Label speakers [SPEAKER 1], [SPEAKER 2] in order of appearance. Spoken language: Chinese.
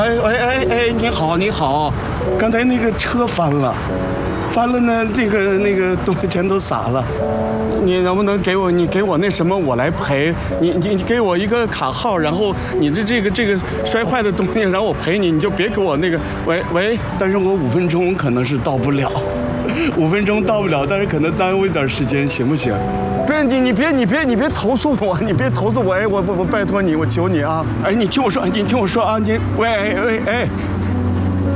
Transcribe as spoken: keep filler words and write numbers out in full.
[SPEAKER 1] 哎喂哎哎，你好你好，刚才那个车翻了，翻了呢，这个那个东西全都洒了。你能不能给我你给我那什么我来赔？你你你给我一个卡号，然后你的这个这个摔坏的东西，然后我赔你，你就别给我那个喂喂，但是我五分钟可能是到不了，五分钟到不了，但是可能耽误一点时间，行不行？不是你你别你别你别投诉我，你别投诉我，哎我我我拜托你，我求你啊！哎你听我说，你听我说啊，你喂哎喂哎。